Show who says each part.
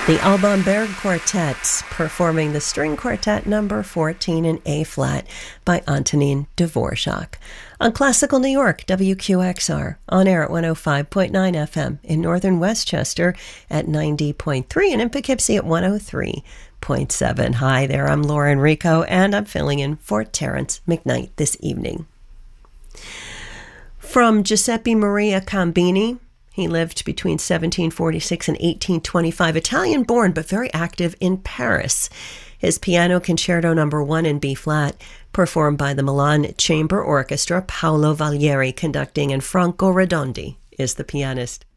Speaker 1: The Alban Berg Quartets performing the String Quartet number 14 in A-flat by Antonin Dvorak. On Classical New York, WQXR, on air at 105.9 FM, in northern Westchester at 90.3, and in Poughkeepsie at 103.7. Hi there, I'm Laura Enrico, and I'm filling in for Terrence McKnight this evening. From Giuseppe Maria Cambini, he lived between 1746 and 1825, Italian-born but very active in Paris. His Piano Concerto No. 1 in B-flat, performed by the Milan Chamber Orchestra, Paolo Valieri conducting, and Franco Redondi is the pianist.